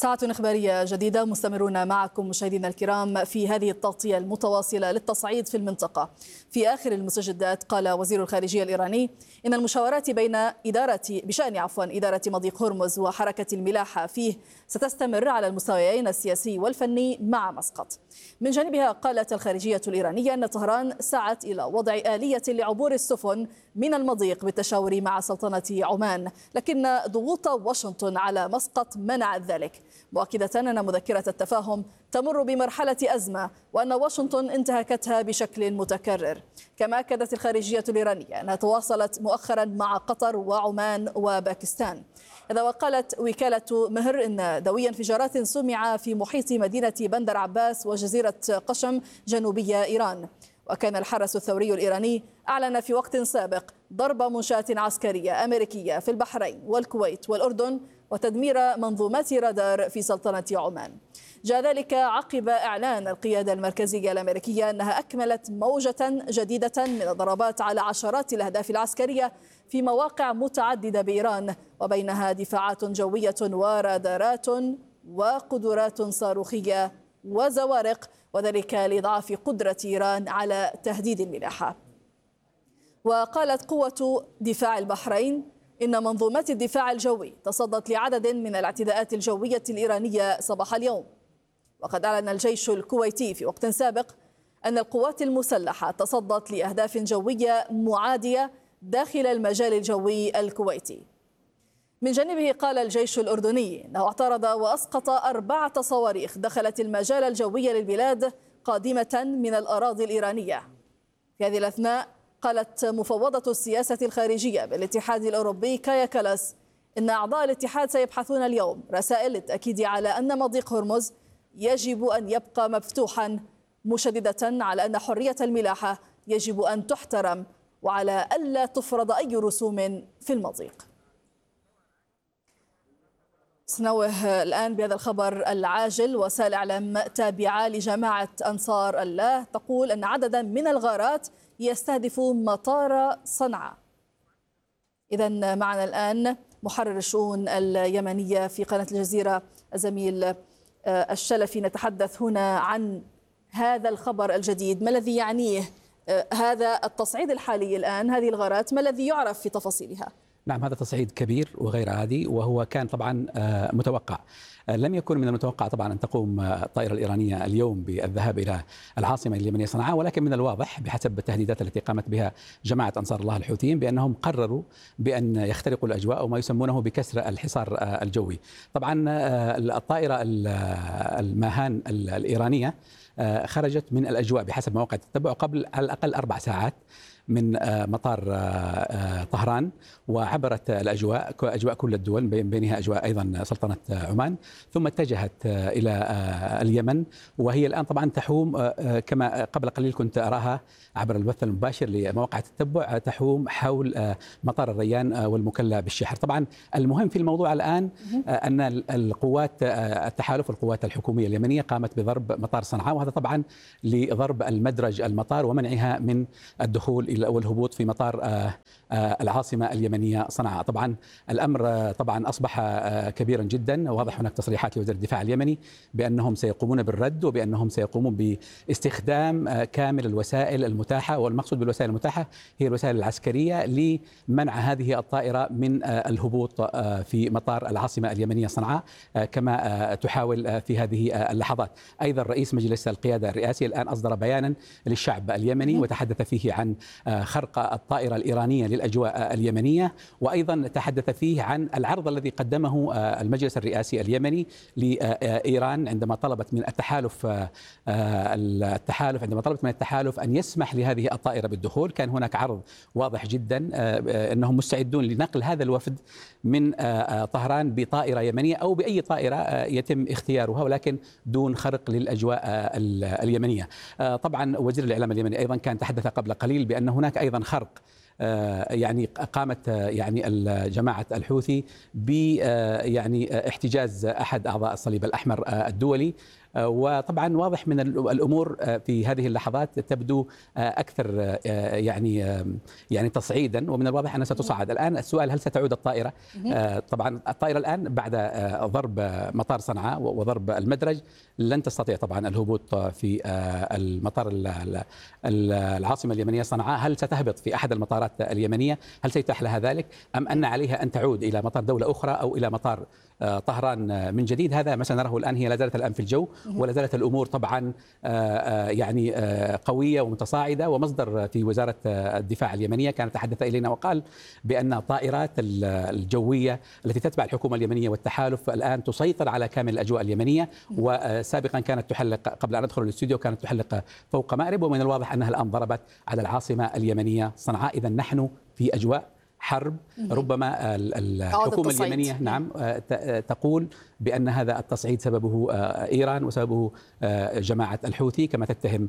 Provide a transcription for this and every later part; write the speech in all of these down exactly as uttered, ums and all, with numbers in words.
ساعة إخبارية جديدة، مستمرون معكم مشاهدينا الكرام في هذه التغطية المتواصلة للتصعيد في المنطقة. في آخر المستجدات قال وزير الخارجية الإيراني إن المشاورات بين إدارة بشأن عفوا إدارة مضيق هرمز وحركة الملاحة فيه ستستمر على المستويين السياسي والفني مع مسقط. من جانبها قالت الخارجية الإيرانية أن طهران سعت إلى وضع آلية لعبور السفن من المضيق بالتشاور مع سلطنة عمان، لكن ضغوط واشنطن على مسقط منعت ذلك، مؤكدة أن مذكرة التفاهم تمر بمرحلة أزمة وأن واشنطن انتهكتها بشكل متكرر. كما أكدت الخارجية الإيرانية أنها تواصلت مؤخرا مع قطر وعمان وباكستان. إذا وقالت وكالة مهر إن دوي انفجارات سمع في محيط مدينة بندر عباس وجزيرة قشم جنوبية إيران. وكان الحرس الثوري الإيراني أعلن في وقت سابق ضرب منشآت عسكرية أمريكية في البحرين والكويت والأردن وتدمير منظومات رادار في سلطنة عمان. جاء ذلك عقب إعلان القيادة المركزية الأمريكية أنها أكملت موجة جديدة من الضربات على عشرات الأهداف العسكرية في مواقع متعددة بإيران، وبينها دفاعات جوية ورادارات وقدرات صاروخية وزوارق، وذلك لإضعاف قدرة إيران على تهديد الملاحة. وقالت قوة دفاع البحرين إن منظومات الدفاع الجوي تصدت لعدد من الاعتداءات الجوية الإيرانية صباح اليوم. وقد أعلن الجيش الكويتي في وقت سابق أن القوات المسلحة تصدت لأهداف جوية معادية داخل المجال الجوي الكويتي. من جانبه قال الجيش الأردني أنه اعترض وأسقط أربعة صواريخ دخلت المجال الجوي للبلاد قادمة من الأراضي الإيرانية. في هذه الأثناء قالت مفوضة السياسة الخارجية بالاتحاد الأوروبي كايا كالاس إن أعضاء الاتحاد سيبحثون اليوم رسائل للتأكيد على أن مضيق هرمز يجب أن يبقى مفتوحا، مشددة على أن حرية الملاحة يجب أن تحترم وعلى ألا تفرض أي رسوم في المضيق. سنوه الآن بهذا الخبر العاجل. وسائل إعلام تابعة لجماعة أنصار الله تقول أن عددا من الغارات يستهدف مطار صنعاء. إذن معنا الآن محرر الشؤون اليمنية في قناة الجزيرة الزميل الشلفي. نتحدث هنا عن هذا الخبر الجديد، ما الذي يعنيه هذا التصعيد الحالي الآن، هذه الغارات ما الذي يعرف في تفاصيلها؟ نعم، هذا تصعيد كبير وغير عادي، وهو كان طبعا متوقع. لم يكن من المتوقع طبعا أن تقوم الطائرة الإيرانية اليوم بالذهاب إلى العاصمة اليمنية صنعاء، ولكن من الواضح بحسب التهديدات التي قامت بها جماعة أنصار الله الحوثيين بأنهم قرروا بأن يخترقوا الأجواء أو ما يسمونه بكسر الحصار الجوي. طبعا الطائرة الماهان الإيرانية خرجت من الأجواء بحسب مواقع التتبع قبل على الأقل أربع ساعات من مطار طهران، وعبرت الأجواء أجواء كل الدول بينها أجواء أيضا سلطنة عمان، ثم اتجهت إلى اليمن. وهي الآن طبعا تحوم كما قبل قليل كنت أراها عبر البث المباشر لمواقع التتبع، تحوم حول مطار الريان والمكلا بالشحر. طبعا المهم في الموضوع الآن أن القوات التحالف والقوات الحكومية اليمنية قامت بضرب مطار صنعاء، وهذا طبعا لضرب المدرج المطار ومنعها من الدخول والهبوط في مطار العاصمة اليمنية صنعاء. طبعا الأمر طبعا أصبح كبيرا جدا، واضح هناك تصريحات لوزير الدفاع اليمني بأنهم سيقومون بالرد وبأنهم سيقومون باستخدام كامل الوسائل المتاحة، والمقصود بالوسائل المتاحة هي الوسائل العسكرية لمنع هذه الطائرة من الهبوط في مطار العاصمة اليمنية صنعاء كما تحاول في هذه اللحظات. أيضا رئيس مجلس القيادة الرئاسي الآن أصدر بيانا للشعب اليمني وتحدث فيه عن خرق الطائرة الإيرانية للأجواء اليمنية، وأيضا تحدث فيه عن العرض الذي قدمه المجلس الرئاسي اليمني لإيران عندما طلبت من التحالف التحالف عندما طلبت من التحالف أن يسمح لهذه الطائرة بالدخول. كان هناك عرض واضح جدا أنهم مستعدون لنقل هذا الوفد من طهران بطائرة يمنية أو بأي طائرة يتم اختيارها، ولكن دون خرق للأجواء اليمنية. طبعا وزير الإعلام اليمني أيضا كان تحدث قبل قليل بأن هناك أيضا خرق، يعني قامت يعني جماعة الحوثي ب يعني احتجاز أحد أعضاء الصليب الأحمر الدولي وطبعا واضح من الأمور في هذه اللحظات تبدو أكثر يعني يعني تصعيدا، ومن الواضح أنها ستصعد. الآن السؤال هل ستعود الطائرة؟ طبعا الطائرة الآن بعد ضرب مطار صنعاء وضرب المدرج لن تستطيع طبعا الهبوط في المطار العاصمة اليمنية صنعاء. هل ستهبط في أحد المطارات اليمنية؟ هل سيتاح لها ذلك أم أن عليها أن تعود إلى مطار دولة أخرى أو إلى مطار طهران من جديد؟ هذا ما سنراه الآن. هي لا زالت الآن في الجو، ولا زالت الأمور طبعا يعني قوية ومتصاعدة. ومصدر في وزارة الدفاع اليمنية كان تحدث إلينا وقال بأن الطائرات الجوية التي تتبع الحكومة اليمنية والتحالف الآن تسيطر على كامل الأجواء اليمنية، وسابقا كانت تحلق قبل أن أدخل الاستوديو كانت تحلق فوق مأرب، ومن الواضح أنها الآن ضربت على العاصمة اليمنية صنعاء. إذا نحن في أجواء حرب. ربما الحكومة اليمنية نعم تقول بأن هذا التصعيد سببه إيران وسببه جماعة الحوثي، كما تتهم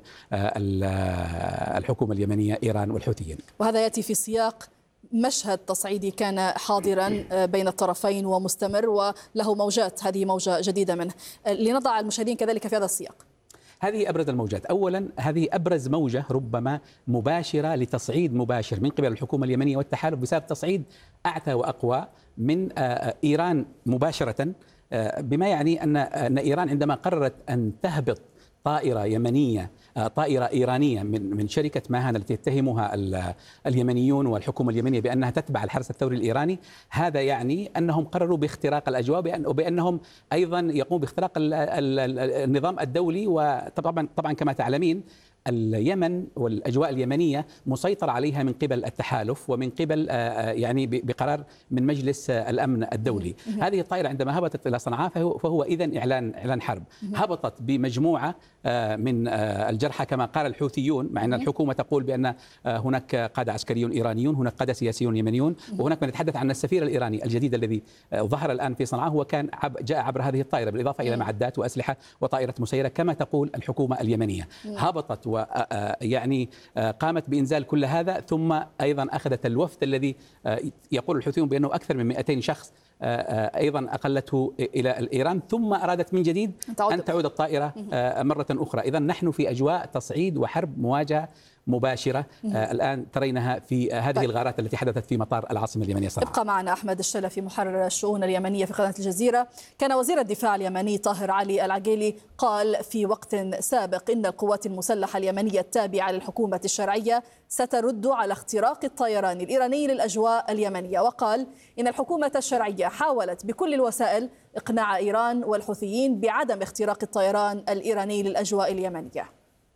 الحكومة اليمنية إيران والحوثيين. وهذا يأتي في سياق مشهد تصعيدي كان حاضرا بين الطرفين ومستمر وله موجات، هذه موجة جديدة منه. لنضع المشاهدين كذلك في هذا السياق. هذه أبرز الموجات. أولا هذه أبرز موجة ربما مباشرة لتصعيد مباشر من قبل الحكومة اليمنية والتحالف بسبب تصعيد أعتى وأقوى من إيران مباشرة، بما يعني أن أن إيران عندما قررت أن تهبط طائرة يمنية طائرة إيرانية من من شركة ماهان التي يتهمها اليمنيون والحكومة اليمنية بأنها تتبع الحرس الثوري الإيراني، هذا يعني أنهم قرروا باختراق الأجواء وبأنهم أيضا يقوموا باختراق النظام الدولي. وطبعا طبعا كما تعلمين اليمن والأجواء اليمنية مسيطر عليها من قبل التحالف ومن قبل يعني بقرار من مجلس الأمن الدولي. هذه الطائرة عندما هبطت إلى صنعاء فهو, فهو إذن إعلان إعلان حرب. هبطت بمجموعة من الجرحى كما قال الحوثيون، مع أن الحكومة تقول بأن هناك قادة عسكريون إيرانيون، هناك قادة سياسيون يمنيون، وهناك من يتحدث عن السفير الإيراني الجديد الذي ظهر الآن في صنعاء هو كان جاء عبر هذه الطائرة، بالإضافة إلى معدات وأسلحة وطائرة مسيرة كما تقول الحكومة اليمنية. هبطت ويعني قامت بإنزال كل هذا، ثم أيضا أخذت الوفد الذي يقول الحوثيون بأنه أكثر من مئتين شخص أيضا أقلته إلى إيران، ثم أرادت من جديد أن تعود الطائرة مرة أخرى. إذا نحن في أجواء تصعيد وحرب مواجهة مباشرة الآن ترينها في هذه طيب. الغارات التي حدثت في مطار العاصمة اليمنية صنعاء. ابقى معنا أحمد الشلفي محرر الشؤون اليمنية في قناة الجزيرة. كان وزير الدفاع اليمني طاهر علي العقيلي قال في وقت سابق إن القوات المسلحة اليمنية التابعة للحكومة الشرعية سترد على اختراق الطيران الإيراني للأجواء اليمنية، وقال إن الحكومة الشرعية حاولت بكل الوسائل إقناع إيران والحوثيين بعدم اختراق الطيران الإيراني للأجواء اليمنية.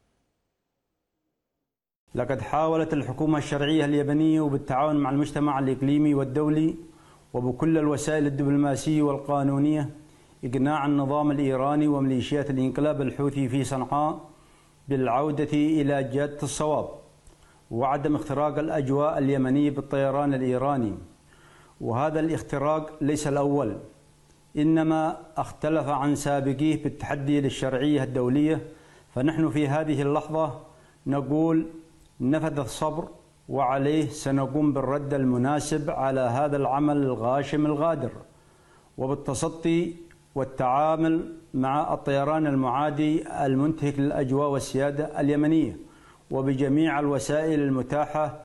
لقد حاولت الحكومة الشرعية اليمنية وبالتعاون مع المجتمع الإقليمي والدولي وبكل الوسائل الدبلوماسية والقانونية إقناع النظام الإيراني وميليشيات الانقلاب الحوثي في صنعاء بالعودة إلى جادة الصواب وعدم اختراق الأجواء اليمنية بالطيران الإيراني. وهذا الاختراق ليس الأول، إنما اختلف عن سابقيه بالتحدي للشرعية الدولية. فنحن في هذه اللحظة نقول نفذ الصبر، وعليه سنقوم بالرد المناسب على هذا العمل الغاشم الغادر، وبالتصدي والتعامل مع الطيران المعادي المنتهك للأجواء والسيادة اليمنية وبجميع الوسائل المتاحة.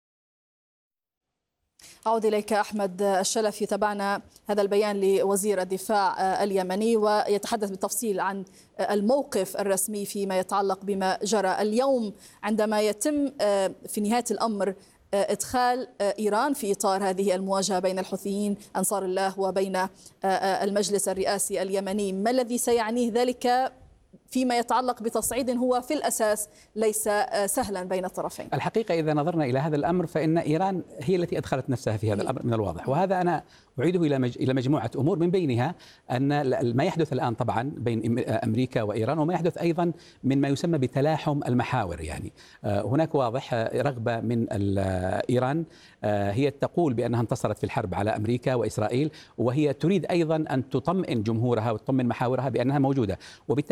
أعود إليك أحمد الشلفي. تابعنا هذا البيان لوزير الدفاع اليمني ويتحدث بالتفصيل عن الموقف الرسمي فيما يتعلق بما جرى اليوم، عندما يتم في نهاية الأمر إدخال إيران في إطار هذه المواجهة بين الحوثيين أنصار الله وبين المجلس الرئاسي اليمني. ما الذي سيعنيه ذلك فيما يتعلق بتصعيد هو في الأساس ليس سهلا بين الطرفين؟ الحقيقة إذا نظرنا إلى هذا الأمر فإن إيران هي التي أدخلت نفسها في هذا الأمر من الواضح، وهذا أنا أعيده إلى إلى مجموعة أمور، من بينها أن ما يحدث الآن طبعا بين أمريكا وإيران وما يحدث أيضا من ما يسمى بتلاحم المحاور. يعني هناك واضح رغبة من إيران، هي تقول بأنها انتصرت في الحرب على أمريكا وإسرائيل، وهي تريد أيضا أن تطمئن جمهورها وتطمئن محاورها بأنها موجودة. وبالتالي أنا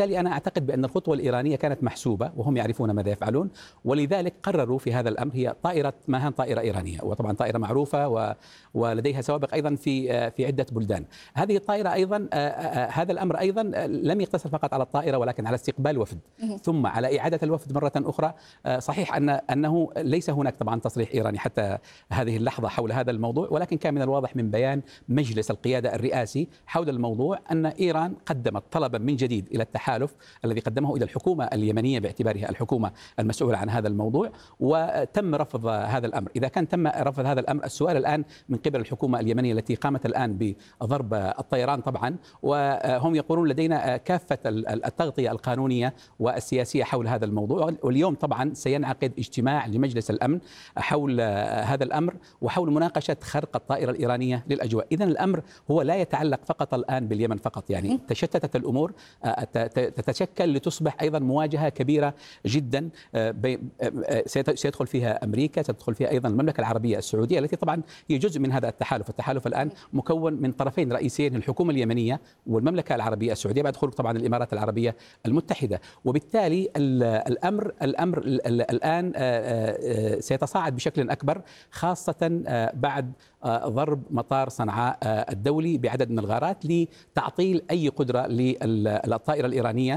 أعتقد بأن الخطوة الإيرانية كانت محسوبة وهم يعرفون ماذا يفعلون، ولذلك قرروا في هذا الأمر. هي طائرة ماهان طائرة إيرانية، وطبعا طائرة معروفة و... ولديها سوابق أيضا في في عدة بلدان. هذه الطائرة أيضا هذا الأمر أيضا لم يقتصر فقط على الطائرة ولكن على استقبال وفد ثم على إعادة الوفد مرة أخرى. صحيح أن أنه ليس هناك طبعا تصريح إيراني حتى هذه اللحظة حول هذا الموضوع، ولكن كان من الواضح من بيان مجلس القيادة الرئاسي حول الموضوع أن إيران قدمت طلبا من جديد إلى التحالف الذي قدمه إلى الحكومة اليمنية باعتبارها الحكومة المسؤولة عن هذا الموضوع، وتم رفض هذا الأمر. إذا كان تم رفض هذا الأمر، السؤال الآن من قبل الحكومة اليمنية التي قامت الآن بضرب الطيران طبعا، وهم يقولون لدينا كافة التغطية القانونية والسياسية حول هذا الموضوع. واليوم طبعا سينعقد اجتماع لمجلس الأمن حول هذا الأمر وحول مناقشة خرق الطائرة الإيرانية للأجواء. إذن الأمر هو لا يتعلق فقط الآن باليمن فقط، يعني تشتتت الأمور، تتشكل لتصبح أيضا مواجهة كبيرة جدا سيدخل فيها أمريكا، ستدخل فيها أيضا المملكة العربية السعودية التي طبعا هي جزء من هذا التحالف. التحالف الآن مكون من طرفين رئيسيين، الحكومة اليمنية والمملكة العربية السعودية بعد خروج طبعا الإمارات العربية المتحدة. وبالتالي الأمر الأمر الآن سيتصاعد بشكل أكبر، خاصة بعد ضرب مطار صنعاء الدولي بعدد من الغارات لتعطيل أي قدرة للطائرة الإيرانية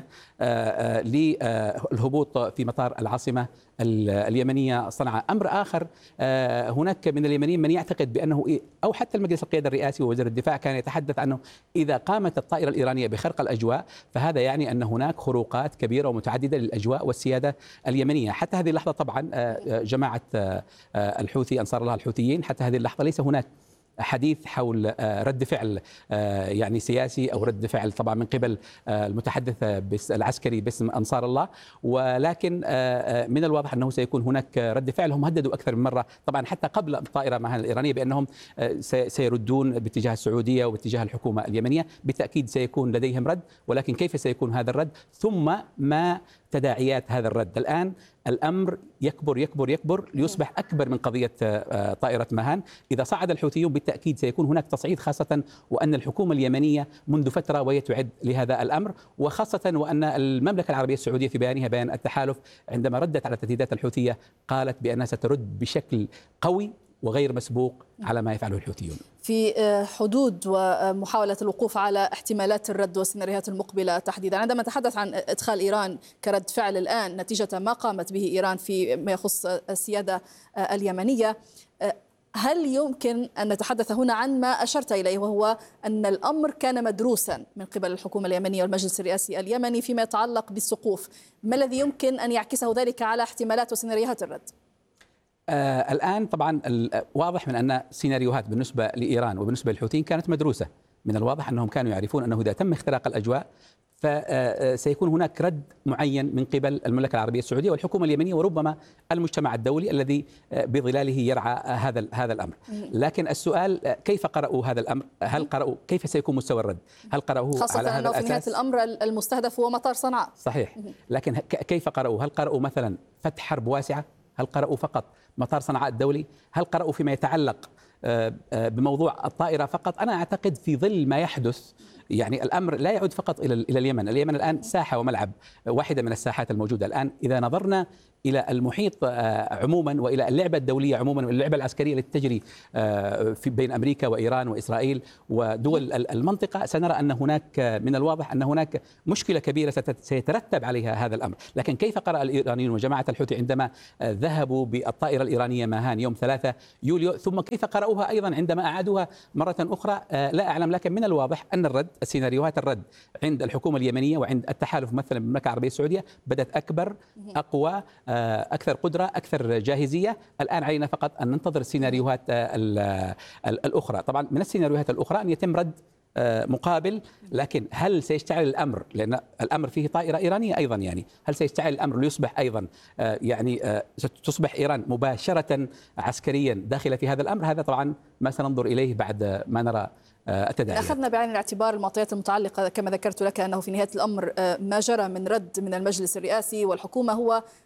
للهبوط في مطار العاصمة اليمنية صنعاء. أمر آخر، هناك من اليمنيين من يعتقد بأنه أو حتى المجلس القيادة الرئاسي ووزير الدفاع كان يتحدث عنه إذا قامت الطائرة الإيرانية بخرق الأجواء فهذا يعني أن هناك خروقات كبيرة ومتعددة للأجواء والسيادة اليمنية. حتى هذه اللحظة طبعا جماعة الحوثي أنصار الله الحوثيين حتى هذه اللحظة ليس هناك حديث حول رد فعل يعني سياسي أو رد فعل طبعا من قبل المتحدث العسكري باسم أنصار الله، ولكن من الواضح أنه سيكون هناك رد فعل. هم هددوا أكثر من مرة طبعا حتى قبل الطائرة ماهان الإيرانية بأنهم سيردون باتجاه السعودية وباتجاه الحكومة اليمنية. بالتأكيد سيكون لديهم رد، ولكن كيف سيكون هذا الرد ثم ما تداعيات هذا الرد؟ الآن الأمر يكبر يكبر يكبر ليصبح أكبر من قضية طائرة ماهان. إذا صعد الحوثيون بالتأكيد سيكون هناك تصعيد، خاصة وأن الحكومة اليمنية منذ فترة وهي تعد لهذا الأمر، وخاصة وأن المملكة العربية السعودية في بيانها بيان التحالف عندما ردت على التهديدات الحوثية قالت بأنها سترد بشكل قوي وغير مسبوق على ما يفعله الحوثيون. في حدود ومحاولة الوقوف على احتمالات الرد والسيناريوهات المقبلة تحديدا، عندما نتحدث عن إدخال إيران كرد فعل الآن نتيجة ما قامت به إيران في ما يخص السيادة اليمنية، هل يمكن أن نتحدث هنا عن ما أشرت إليه وهو أن الأمر كان مدروسا من قبل الحكومة اليمنية والمجلس الرئاسي اليمني فيما يتعلق بالسقوف؟ ما الذي يمكن أن يعكسه ذلك على احتمالات وسيناريوهات الرد؟ آه الآن طبعا واضح من أن سيناريوهات بالنسبة لإيران وبالنسبة للحوثيين كانت مدروسة. من الواضح أنهم كانوا يعرفون أنه إذا تم اختراق الأجواء فسيكون هناك رد معين من قبل المملكة العربية السعودية والحكومة اليمنية وربما المجتمع الدولي الذي بظلاله يرعى هذا هذا الأمر. لكن السؤال كيف قرأوا هذا الأمر؟ هل قرأوا كيف سيكون مستوى الرد؟ هل قرأوه خاصة على هذا أنه في نهاية الأساس؟ الأمر المستهدف هو مطار صنعاء. صحيح، لكن كيف قرأوا؟ هل قرأوا مثلا فتح حرب واسعة؟ هل قرأوا فقط مطار صنعاء الدولي؟ هل قرأوا فيما يتعلق بموضوع الطائرة فقط؟ أنا أعتقد في ظل ما يحدث يعني الأمر لا يعود فقط إلى إلى اليمن، اليمن الآن ساحة وملعب واحدة من الساحات الموجودة الآن. إذا نظرنا إلى المحيط عموما وإلى اللعبة الدولية عموما واللعبة العسكرية التي تجري في بين أمريكا وإيران وإسرائيل ودول المنطقة سنرى أن هناك من الواضح أن هناك مشكلة كبيرة سيترتب عليها هذا الأمر. لكن كيف قرأ الإيرانيون وجماعة الحوثي عندما ذهبوا بالطائرة الإيرانية ماهان يوم ثلاثة يوليو ثم كيف قرأوها أيضا عندما أعادوها مرة أخرى؟ لا أعلم، لكن من الواضح أن الرد السيناريوهات الرد عند الحكومة اليمنية وعند التحالف مثلا بالمملكة العربية السعودية بدت أكبر أقوى أكثر قدرة أكثر جاهزية. الآن علينا فقط أن ننتظر السيناريوهات الأخرى. طبعا من السيناريوهات الأخرى أن يتم رد مقابل، لكن هل سيشتعل الأمر لأن الأمر فيه طائرة إيرانية أيضا، يعني هل سيشتعل الأمر ليصبح أيضا يعني تصبح إيران مباشرة عسكريا داخلة في هذا الأمر؟ هذا طبعا ما سننظر إليه بعد ما نرى التداعيات. أخذنا بعين الاعتبار المعطيات المتعلقة كما ذكرت لك أنه في نهاية الأمر ما جرى من رد من المجلس الرئاسي والحكومة هو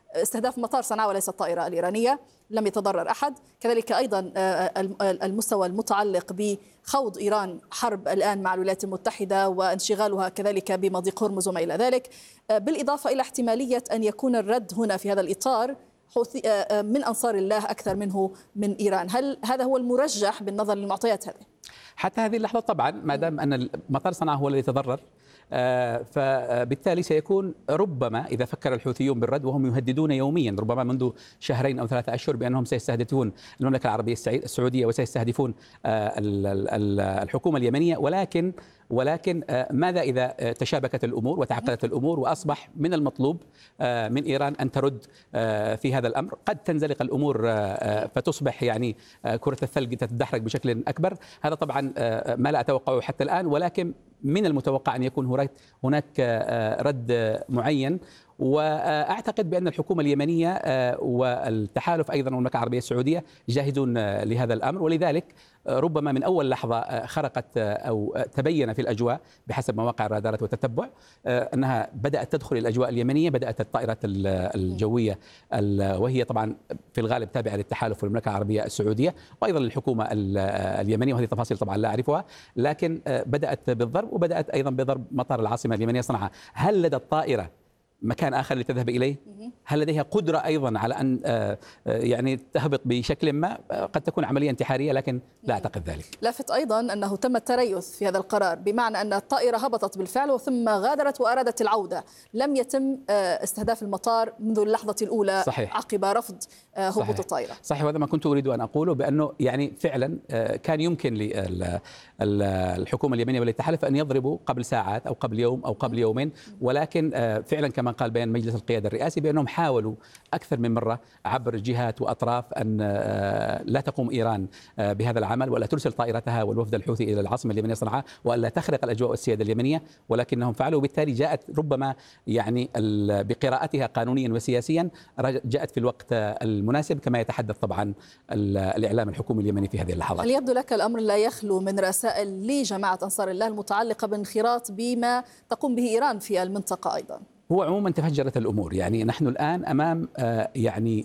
استهداف مطار صنعاء وليس الطائرة الإيرانية، لم يتضرر أحد. كذلك أيضا المستوى المتعلق بخوض إيران حرب الآن مع الولايات المتحدة وانشغالها كذلك بمضيق هرمز وما إلى ذلك، بالإضافة إلى احتمالية أن يكون الرد هنا في هذا الإطار من أنصار الله أكثر منه من إيران. هل هذا هو المرجح بالنظر للمعطيات هذه؟ حتى هذه اللحظة طبعا ما دام أن مطار صنعاء هو الذي يتضرر، فبالتالي سيكون ربما إذا فكر الحوثيون بالرد، وهم يهددون يوميا ربما منذ شهرين أو ثلاثة أشهر بأنهم سيستهدفون المملكة العربية السعودية وسيستهدفون الحكومة اليمنية، ولكن ولكن ماذا إذا تشابكت الأمور وتعقدت الأمور وأصبح من المطلوب من إيران أن ترد في هذا الأمر؟ قد تنزلق الأمور فتصبح يعني كرة الثلج تتدحرج بشكل أكبر. هذا طبعا ما لا أتوقعه حتى الآن، ولكن من المتوقع أن يكون هناك رد معين. وأعتقد بأن الحكومة اليمنية والتحالف أيضا والمملكة العربية السعودية جاهزون لهذا الأمر، ولذلك ربما من أول لحظة خرقت أو تبين في الأجواء بحسب مواقع الرادارات والتتبع أنها بدأت تدخل الأجواء اليمنية. بدأت الطائرات الجوية وهي طبعا في الغالب تابعة للتحالف والمملكة العربية السعودية وأيضا للحكومة اليمنية، وهذه تفاصيل طبعا لا أعرفها، لكن بدأت بالضرب وبدأت أيضا بضرب مطار العاصمة اليمنية صنعاء. هل لدى الطائرة مكان آخر لتذهب إليه؟ هل لديها قدرة أيضا على أن يعني تهبط بشكل ما؟ قد تكون عملية انتحارية، لكن لا أعتقد ذلك. لافت أيضا أنه تم التريث في هذا القرار، بمعنى أن الطائرة هبطت بالفعل وثم غادرت وأرادت العودة، لم يتم استهداف المطار منذ اللحظة الأولى. صحيح. عقب رفض هبوط صحيح. الطائرة. صحيح، وهذا ما كنت أريد أن أقوله، بأنه يعني فعلا كان يمكن للحكومة اليمنية والتحالف أن يضربوا قبل ساعات أو قبل يوم أو قبل يومين، ولكن فعلا كما قال بيان مجلس القيادة الرئاسي بأنهم حاولوا أكثر من مرة عبر جهات وأطراف أن لا تقوم إيران بهذا العمل ولا ترسل طائرتها والوفد الحوثي إلى العاصمة اليمنية صنعاء وألا تخرق الأجواء والسيادة اليمنية، ولكنهم فعلوا، وبالتالي جاءت ربما يعني بقراءتها قانونيا وسياسيا جاءت في الوقت المناسب كما يتحدث طبعا الإعلام الحكومي اليمني في هذه اللحظات. هل يبدو لك الأمر لا يخلو من رسائل لجماعة أنصار الله المتعلقة بانخراط بما تقوم به إيران في المنطقة أيضا؟ هو عموما تفجرت الأمور، يعني نحن الآن أمام يعني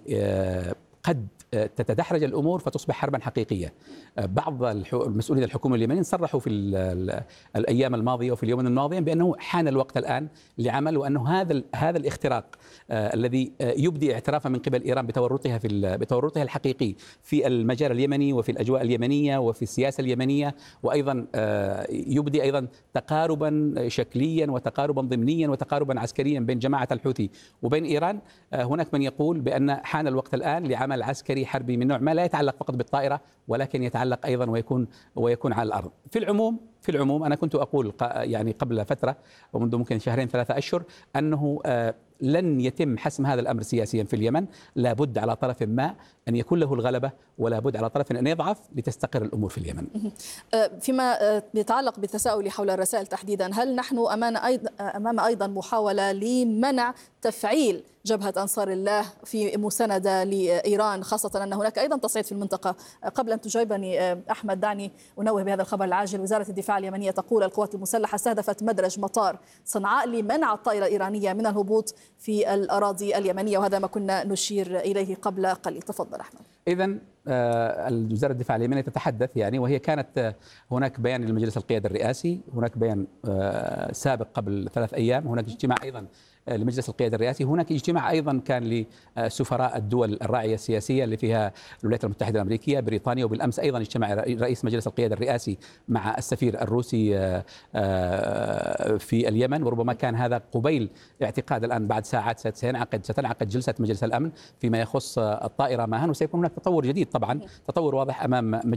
قد تتدحرج الأمور فتصبح حربا حقيقية. بعض المسؤولين الحكومة اليمنيين صرحوا في الأيام الماضية وفي اليوم الماضي بأنه حان الوقت الآن لعمل، وأنه هذا هذا الاختراق الذي يبدي اعترافا من قبل إيران بتورطها في بتورطها الحقيقي في المجال اليمني وفي الأجواء اليمنية وفي السياسة اليمنية، وأيضا يبدي أيضا تقاربا شكليا وتقاربا ضمنيا وتقاربا عسكريا بين جماعة الحوثي وبين إيران. هناك من يقول بأن حان الوقت الآن لعمل عسكري حربي من نوع ما لا يتعلق فقط بالطائرة ولكن يتعلق أيضا ويكون ويكون على الأرض. في العموم في العموم أنا كنت أقول يعني قبل فترة ومنذ ممكن شهرين ثلاثة أشهر أنه لن يتم حسم هذا الأمر سياسيا في اليمن، لابد على طرف ما أن يكون له الغلبة ولا بد على طرف أن يضعف لتستقر الأمور في اليمن. فيما يتعلق بالتساؤل حول الرسائل تحديدا، هل نحن أمام أيضا محاولة لمنع تفعيل جبهة أنصار الله في مساندة لإيران، خاصة أن هناك أيضا تصعيد في المنطقة؟ قبل أن تجيبني أحمد دعني أنوه بهذا الخبر العاجل. وزارة الدفاع اليمنية تقول القوات المسلحة استهدفت مدرج مطار صنعاء لمنع الطائرة الإيرانية من الهبوط في الأراضي اليمنية، وهذا ما كنا نشير إليه قبل قليل. تفضل أحمد. إذن وزارة الدفاع اليمنية تتحدث يعني، وهي كانت هناك بيان للمجلس القيادي الرئاسي، هناك بيان سابق قبل ثلاث أيام، هناك اجتماع أيضا لمجلس القيادة الرئاسي، هناك اجتماع أيضا كان لسفراء الدول الراعية السياسية اللي فيها الولايات المتحدة الأمريكية، بريطانيا، وبالأمس أيضا اجتمع رئيس مجلس القيادة الرئاسي مع السفير الروسي في اليمن، وربما كان هذا قبيل اعتقاد الآن بعد ساعات سينعقد ستنعقد جلسة مجلس الأمن فيما يخص الطائرة ماهان، وسيكون هناك تطور جديد طبعا، تطور واضح أمام